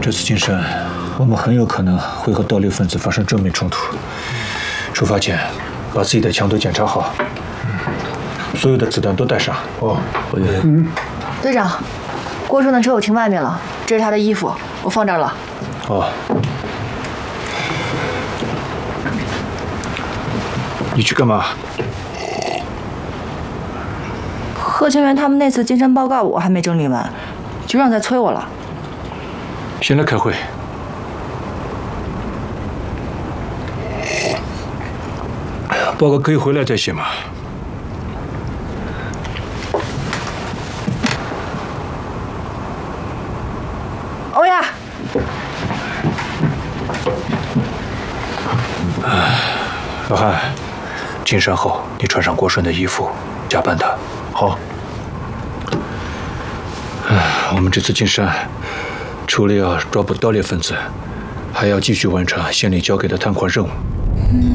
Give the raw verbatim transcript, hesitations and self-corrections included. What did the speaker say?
这次进山，我们很有可能会和盗猎分子发生正面冲突。出发前，把自己的枪都检查好，所有的子弹都带上。哦，我也。嗯。 队长，郭顺的车我停外面了，这是他的衣服，我放这儿了。 哦。你去干嘛？ 贺清源他们那次进山报告我还没整理完，局长在催我了。 先来开会。报告可以回来再写吗？ 欧亚。 老汉，进山后你穿上郭顺的衣服，假扮他。好。我们这次进山，除了要抓捕盗猎分子，还要继续完成县里交给的探款任务。